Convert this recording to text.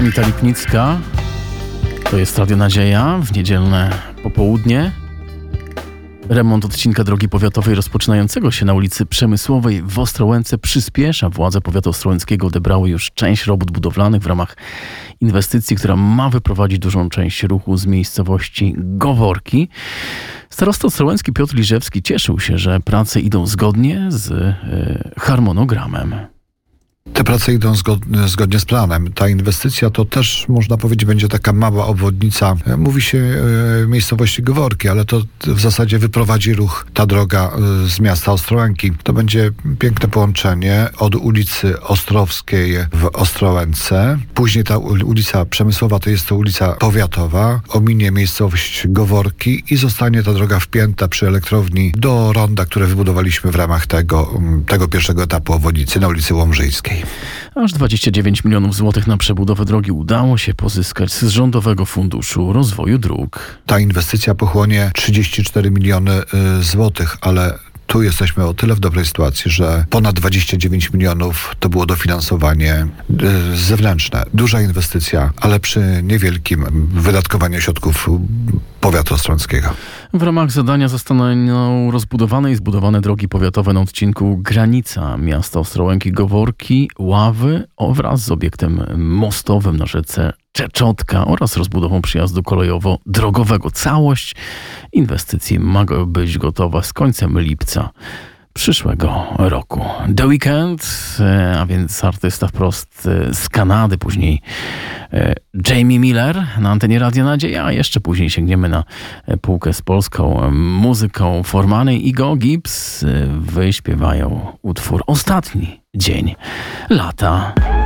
Anita Lipnicka. To jest Radio Nadzieja w niedzielne popołudnie. Remont odcinka drogi powiatowej rozpoczynającego się na ulicy Przemysłowej w Ostrołęce przyspiesza. Władze powiatu ostrołęckiego odebrały już część robót budowlanych w ramach inwestycji, która ma wyprowadzić dużą część ruchu z miejscowości Goworki. Starosta ostrołęcki Piotr Liżewski cieszył się, że prace idą zgodnie z harmonogramem. Te prace idą zgodnie z planem. Ta inwestycja to też, można powiedzieć, będzie taka mała obwodnica. Mówi się miejscowości Goworki, ale to w zasadzie wyprowadzi ruch ta droga z miasta Ostrołęki. To będzie piękne połączenie od ulicy Ostrowskiej w Ostrołęce. Później ta ulica Przemysłowa to jest to ulica powiatowa. Ominie miejscowość Goworki i zostanie ta droga wpięta przy elektrowni do ronda, które wybudowaliśmy w ramach tego pierwszego etapu obwodnicy na ulicy Łomżyjskiej. Aż 29 milionów złotych na przebudowę drogi udało się pozyskać z Rządowego Funduszu Rozwoju Dróg. Ta inwestycja pochłonie 34 miliony złotych, ale tu jesteśmy o tyle w dobrej sytuacji, że ponad 29 milionów to było dofinansowanie zewnętrzne. Duża inwestycja, ale przy niewielkim wydatkowaniu środków powiatu ostrołęckiego. W ramach zadania zostaną rozbudowane i zbudowane drogi powiatowe na odcinku granica miasta Ostrołęki, Goworki, Ławy wraz z obiektem mostowym na rzece Czeczotka oraz rozbudową przyjazdu kolejowo-drogowego. Całość inwestycji ma być gotowa z końcem lipca przyszłego roku. The Weeknd, a więc artysta wprost z Kanady, później Jamie Miller na antenie Radia Nadzieja, a jeszcze później sięgniemy na półkę z polską muzyką. Foreman i Go Gibbs wyśpiewają utwór Ostatni dzień lata.